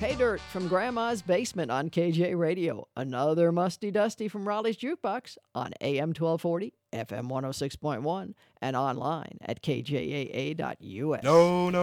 Pay Dirt from Grandma's Basement on KJ Radio. Another Musty Dusty from Raleigh's Jukebox on AM 1240, FM 106.1, and online at kjaa.us. No, no.